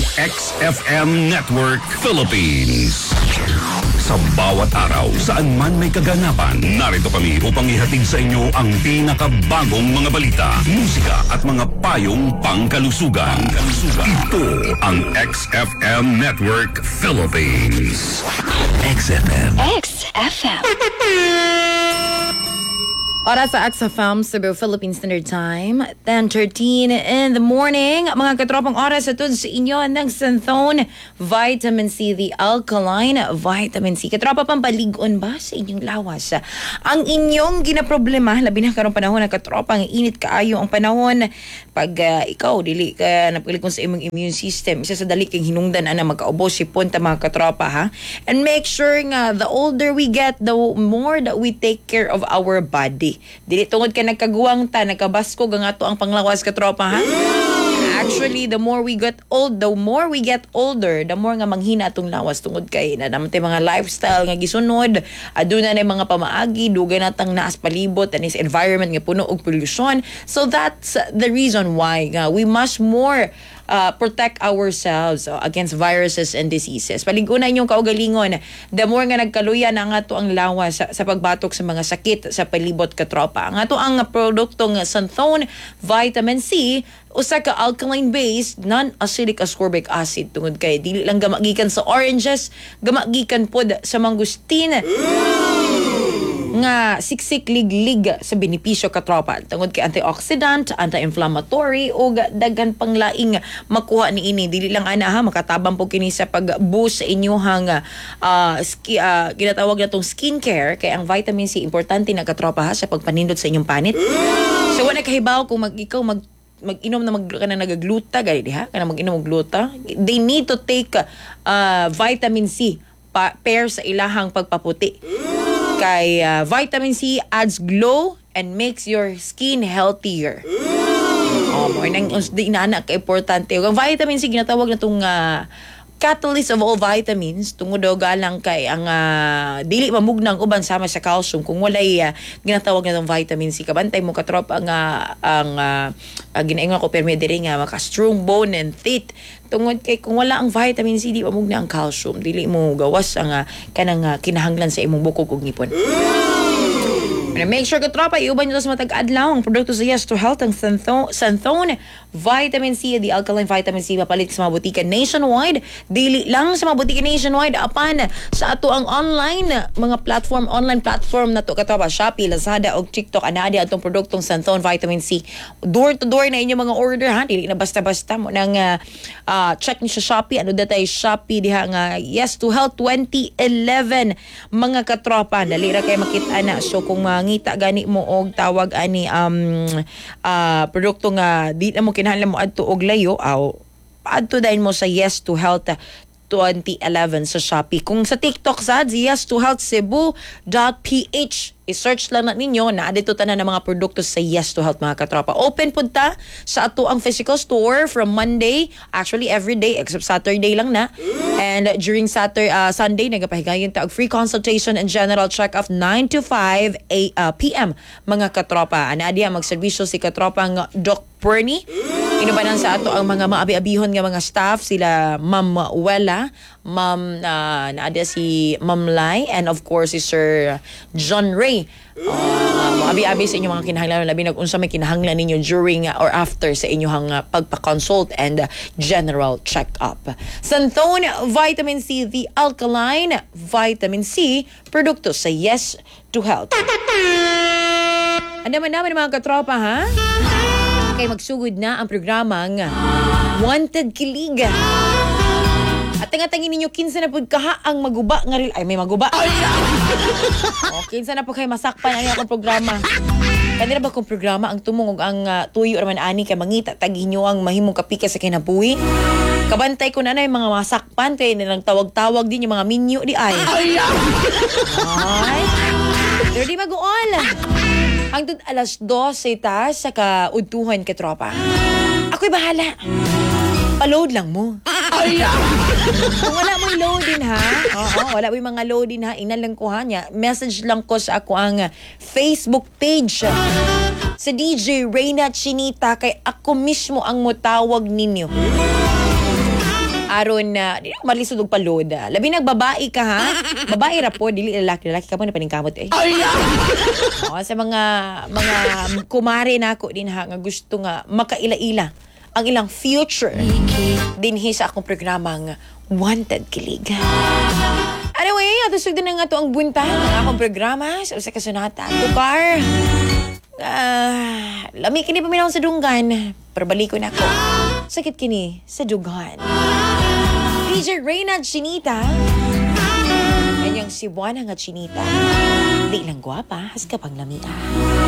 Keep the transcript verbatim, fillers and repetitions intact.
X F M Network Philippines. Sa bawat araw, saan man may kaganapan, narito kami upang ihatid sa inyo ang pinakabagong mga balita, musika at mga payong pangkalusugan. Ito ang X F M Network Philippines. X F M. X F M. Oras sa X F M, Cebu, Philippine Standard Time, ten thirteen in the morning. Mga katropang oras atod sa inyo ng Synthone Vitamin C, the alkaline vitamin C. Katropa, pampaligon ba sa inyong lawas? Ang inyong ginaproblema, labi na karong panahon ng katropang init kaayo ang panahon. Pag uh, ikaw, dili ka napalikon sa imong immune system, isa sa dali kang hinungdan ana magkaubos si punta mga katropa, ha? And make sure nga, the older we get, the more that we take care of our body. Dili tungod ka nagkaguwang ta, nagkabasko nga to ang panglawas ka tropa, ha? Actually, the more we get old, the more we get older, the more nga manghina atong lawas tungod kay na naman mga lifestyle nga gisunod, aduna na mga pamaagi, dugay natang naas palibot and is environment nga puno og pollution. So that's the reason why uh, we must more Uh, protect ourselves uh, against viruses and diseases. Paligunan yung kaugalingon, the more nga nagkaluya na nga to ang lawas sa, sa pagbatok sa mga sakit sa palibot katropa. Nga to ang produktong Synthone Vitamin C, usa ka alkaline-based, non-acidic ascorbic acid. Tungod kay dili lang gamagikan sa oranges, gamagikan pod sa mangustin nga siksik lig-lig sa benepisyo katropa tungod kay antioxidant, anti-inflammatory o daghan pang laing makuha ni ini. Dili lang ana ha, makatabang po kini sa pag-boost sa inyohang uh, ski, uh, ginatawag na tong skincare, kay ang vitamin C importante na katropa ha sa pagpanindot sa inyong panit. So wala kahibaw kung mag ikaw mag mag-inom na mag kana nagagluta gali ha, kana mag-inom og gluta, they need to take uh, vitamin C pa, pair sa ilahang pagpaputi. Kay uh, vitamin C adds glow and makes your skin healthier. Oh, mo nang di inana ka importante. Ang vitamin C ginatawag na tong uh, catalyst of all vitamins, tungod daw galang kay ang uh, dili mamugnang uban sama sa calcium kung walay uh, ginatawag na tong vitamin C. Kabantay mo katrop ang uh, ang uh, uh, ginaingon ko permi diri nga maka strong bone and teeth. Tungod kay kung wala ang vitamin C, di mamugna ang calcium, dili mo gawas ang uh, kanang uh, kinahanglan sa imong bukog ug ngipon. And make sure ka tropa, iuban nyo sa matag-adlaw ang produkto sa Yes to Health, ang Synthone, Synthone Vitamin C, the alkaline vitamin C, mapalit sa mga butika nationwide. Dili lang sa mga butika nationwide, apan sa ato ang online mga platform, online platform na to katropa, Shopee, Lazada o TikTok, anadi atong produktong Synthone Vitamin C. Door to door na inyong mga order, ha? Dili na basta-basta mo nang uh, uh, check ni sa Shopee. Ano datay Shopee diha nga Yes to Health twenty eleven mga katropa. Dali ra kay makita na. So kung mga ngita gani mo og tawag ani um uh, produkto nga di na mo kinahanglan mo adto og layo, aw adto dayon mo sa Yes to Health twenty eleven sa Shopee. Kung sa TikTok sa Yes to Health Cebu dot p h, i-search lang na ninyo na adito tanan ng mga produkto sa Yes to Health mga katropa. Open pud ta sa ato ang physical store from Monday, actually every day except Saturday lang na. And during Saturday, uh, Sunday, nagapahigayon ta og free consultation and general check-up nine to five p m mga katropa. Ana diha magserbisyo si katropang Doc Perny. Inubanan sa ato ang mga maabi-abihon nga mga staff, sila Ma'am Wella, Ma'am uh, naada si Ma'am Lai, and of course si Sir John Ray. Uh, maabi-abi sa inyong mga kinahanglan, labi nag-unsa may kinahanglan ninyo during uh, or after sa inyong uh, pagpa-consult and uh, general check-up. Synthone Vitamin C, the alkaline vitamin C, produkto sa Yes to Health. Ano man naman mga katropa, ha? Kay magsugod na ang programang Wanted Kilig. At tingatangin ninyo kinsa na pud kaha ang maguba nga ril ay may maguba. O kinsa na pud kay masakpan ani akong programa. Kanira ba kong programa ang tumong og ang uh, tuyo raman ani kay mangita tagih nyo ang mahimong kapika sa kinabuhi. Kabantay ko na na yung mga masakpan kay nilang tawag-tawag din yung mga minyo di ay. Ay. Pero di mag-uol. Hangtod alas dose ta sa kaudtuhan ka tropa. Ako'y bahala. Pa-load lang mo. Kung wala mo loadin ha, oo, wala mo mga loadin ha, inalang ko ha niya, message lang ko sa ako ang Facebook page sa D J Reyna Chinita kay ako mismo ang mutawag ninyo. aron na di na malisod og palod. ah. Labi nagbabae ka ha. Babae ra po dili lalaki, lalaki ka po na paningkamot eh. Oo, sa mga mga kumare nako din ha nga gusto nga makaila-ila ang ilang future dinhi sa akong programang Wanted Kilig. Anyway, ato sugdan na nga to ang buntag ng akong programa sa usa ka sonata. Tukar. Ah, lami kini paminaw sa dunggan. Pero baliko na ako. Sakit kini sa dughan. D J Reyna Chinita. Kanyang si Buwana nga Chinita. Di lang gwapa, has kapag lamia.